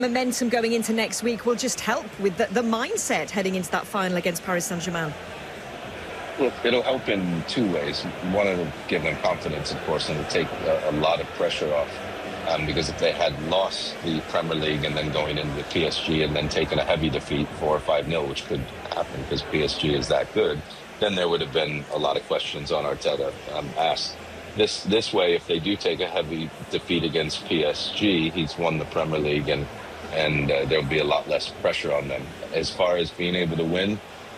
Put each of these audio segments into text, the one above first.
Momentum going into next week will just help with the mindset heading into that final against Paris Saint-Germain. Look, it'll help in two ways. One, it'll give them confidence, of course, and it'll take a lot of pressure off. Because if they had lost the Premier League and then going into PSG and then taken a heavy defeat 4 or 5-0, which could happen because PSG is that good, then there would have been a lot of questions on Arteta asked. This way, if they do take a heavy defeat against PSG, he's won the Premier League and there'll be a lot less pressure on them. As far as being able to win,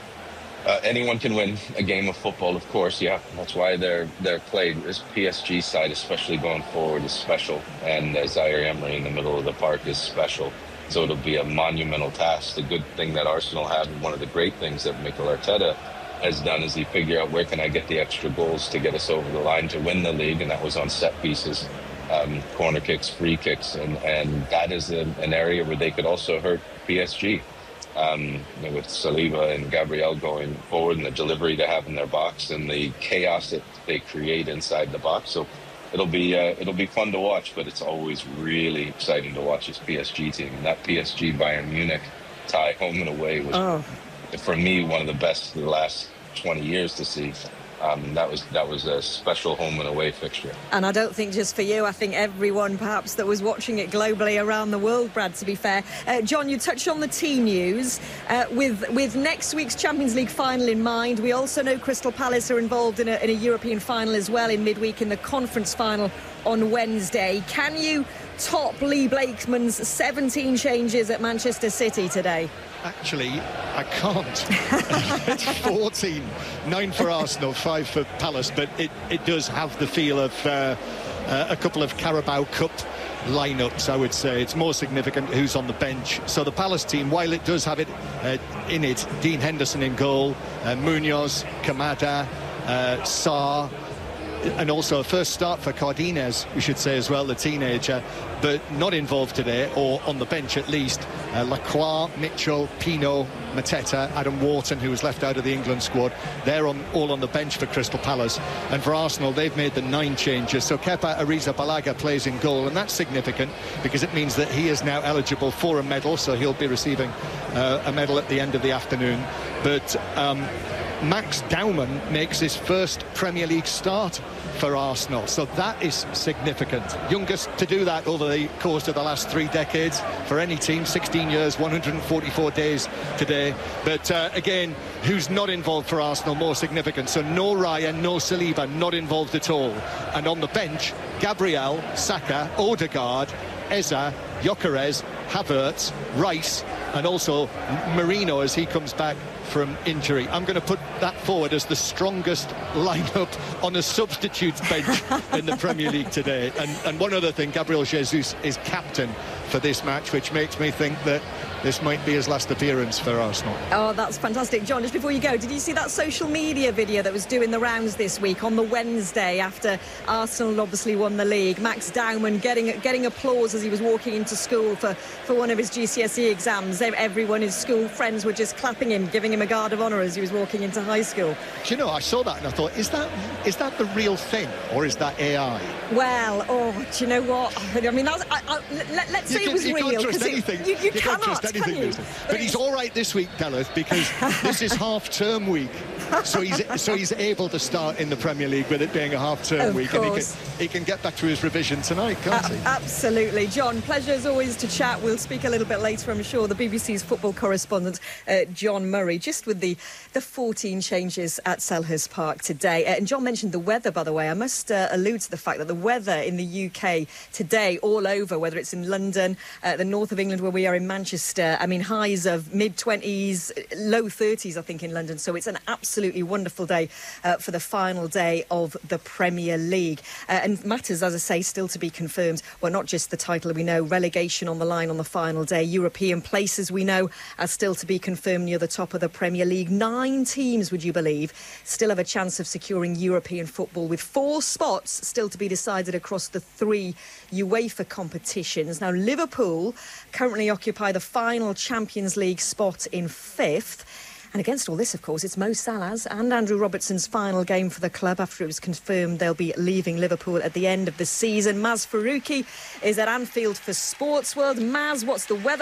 anyone can win a game of football, of course. Yeah, that's why they're played. This PSG side, especially going forward, is special, and Zaire Emery in the middle of the park is special. So it'll be a monumental task. The good thing that Arsenal have, and one of the great things that Mikel Arteta has done, is he figured out where can I get the extra goals to get us over the line to win the league, and that was on set pieces, corner kicks, free kicks, and that is an area where they could also hurt PSG. With Saliba and Gabriel going forward and the delivery they have in their box and the chaos that they create inside the box. So it'll be fun to watch, but it's always really exciting to watch this PSG team. And that PSG Bayern Munich tie home and away was, for me, one of the best of the last 20 years to see. That was a special home and away fixture. And I don't think just for you, I think everyone perhaps that was watching it globally around the world, Brad, to be fair. John, you touched on the team news. With next week's Champions League final in mind, we also know Crystal Palace are involved in a European final as well in midweek in the conference final on Wednesday. Can you top Lee Blakeman's 17 changes at Manchester City today? Actually, I can't. It's 14. 9 for Arsenal, 5 for Palace, but it does have the feel of a couple of Carabao Cup lineups, I would say. It's more significant who's on the bench. So the Palace team, while it does have it in it, Dean Henderson in goal, Munoz, Kamada, Sarr, and also a first start for Cardinez, we should say as well, the teenager, but not involved today, or on the bench at least. Lacroix, Mitchell, Pino, Mateta, Adam Wharton, who was left out of the England squad. They're all on the bench for Crystal Palace. And for Arsenal, they've made the 9 changes. So Kepa Arrizabalaga plays in goal, and that's significant because it means that he is now eligible for a medal, so he'll be receiving a medal at the end of the afternoon. But Max Daumann makes his first Premier League start for Arsenal, so that is significant. Youngest to do that over the course of the last 3 decades for any team. 16 years, 144 days today. But again, who's not involved for Arsenal, more significant. So no Raya, no Saliba, not involved at all. And on the bench, Gabriel, Saka, Odegaard, Eza, Gyökeres, Havertz, Rice, and also Marino as he comes back from injury. I'm going to put that forward as the strongest lineup on a substitutes bench in the Premier League today. And one other thing, Gabriel Jesus is captain for this match, which makes me think that this might be his last appearance for Arsenal. Oh, that's fantastic. John, just before you go, did you see that social media video that was doing the rounds this week on the Wednesday after Arsenal obviously won the league? Max Daumann getting applause as he was walking into school for one of his GCSE exams. Everyone, his school friends, were just clapping him, giving him a guard of honour as he was walking into high school. Do you know, I saw that and I thought, is that the real thing, or is that AI? Well, do you know what? I mean, let's say it was real. You can't trust anything. You cannot. But he's all right this week, Gareth, because this is half-term week. So he's able to start in the Premier League with it being a half-term week. Course. And he can get back to his revision tonight, can't he? Absolutely. John, pleasure as always to chat. We'll speak a little bit later, I'm sure. The BBC's football correspondent, John Murray, just with the 14 changes at Selhurst Park today. And John mentioned the weather, by the way. I must allude to the fact that the weather in the UK today, all over, whether it's in London, the north of England where we are in Manchester, I mean, highs of mid-20s, low 30s, I think, in London. So it's an absolutely wonderful day for the final day of the Premier League. And matters, as I say, still to be confirmed. Well, not just the title, we know relegation on the line on the final day. European places, we know, are still to be confirmed near the top of the Premier League. 9 teams, would you believe, still have a chance of securing European football, with 4 spots still to be decided across the 3 UEFA competitions. Now, Liverpool currently occupy the final Champions League spot in 5th. And against all this, of course, it's Mo Salah's and Andrew Robertson's final game for the club after it was confirmed they'll be leaving Liverpool at the end of the season. Maz Faruqi is at Anfield for Sports World. Maz, what's the weather